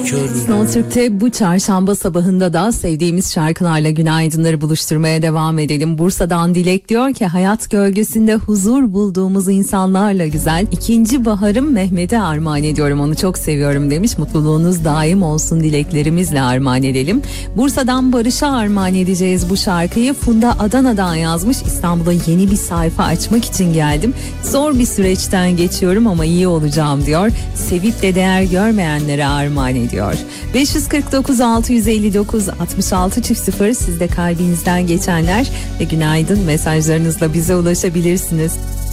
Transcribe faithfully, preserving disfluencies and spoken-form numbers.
Snow Türk'te bu çarşamba sabahında da sevdiğimiz şarkılarla günaydınları buluşturmaya devam edelim. Bursa'dan Dilek diyor ki hayat gölgesinde huzur bulduğumuz insanlarla güzel. İkinci baharım Mehmet'e armağan ediyorum, onu çok seviyorum demiş. Mutluluğunuz daim olsun dileklerimizle armağan edelim. Bursa'dan Barış'a armağan edeceğiz bu şarkıyı. Funda Adana'dan yazmış. İstanbul'a yeni bir sayfa açmak için geldim. Zor bir süreçten geçiyorum ama iyi olacağım diyor. Sevip de değer görmeyenlere armağan ediyor. beş yüz kırk dokuz altı yüz elli dokuz altmış altı çift sıfır sizde kalbinizden geçenler ve günaydın mesajlarınızla bize ulaşabilirsiniz.